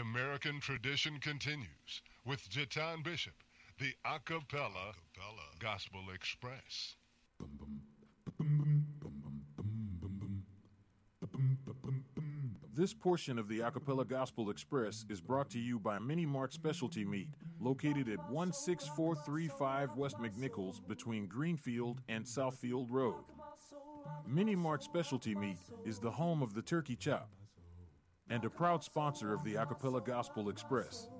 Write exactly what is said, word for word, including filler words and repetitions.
American tradition continues with Jatan Bishop, the Acapella Gospel Express. This portion of the Acapella Gospel Express is brought to you by Mini Mart Specialty Meat, located at one six four three five West McNichols between Greenfield and Southfield Road. Mini Mart Specialty Meat is the home of the turkey chop and a proud sponsor of the Acapella Gospel Express.